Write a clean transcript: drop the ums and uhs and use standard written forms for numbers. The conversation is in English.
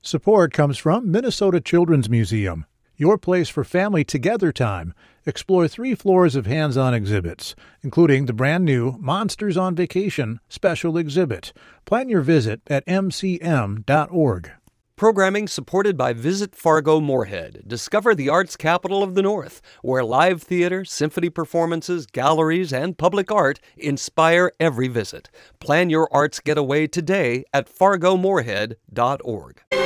Support comes from Minnesota Children's Museum, your place for family together time. Explore 3 floors of hands-on exhibits, including the brand-new Monsters on Vacation special exhibit. Plan your visit at mcm.org. Programming supported by Visit Fargo Moorhead. Discover the arts capital of the North, where live theater, symphony performances, galleries, and public art inspire every visit. Plan your arts getaway today at fargomoorhead.org.